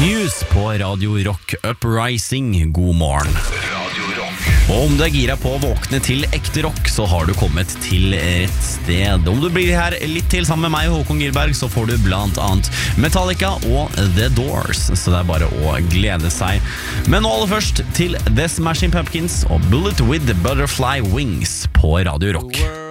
Muse på Radio Rock Uprising, god morgen. Og om du gira på å våkne til ekte rock, så har du kommet til rett sted. Om du blir her litt til sammen med meg, Håkon Gilberg, så får du blant annet Metallica og The Doors, så det er bare å glede seg. Men nå aller først til The Smashing Pumpkins og Bullet with Butterfly Wings på Radio Rock.